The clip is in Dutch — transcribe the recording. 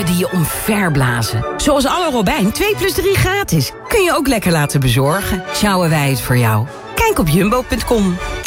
dingen die je omverblazen. Zoals alle Robijn 2 + 3 gratis. Kun je ook lekker laten bezorgen. Sjouwen wij het voor jou. Kijk op jumbo.com.